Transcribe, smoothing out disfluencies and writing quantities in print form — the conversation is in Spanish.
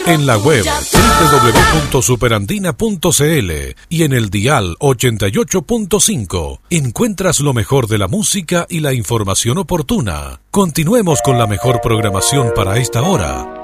En la web www.superandina.cl y en el dial 88.5 encuentras lo mejor de la música y la información oportuna. Continuemos con la mejor programación para esta hora.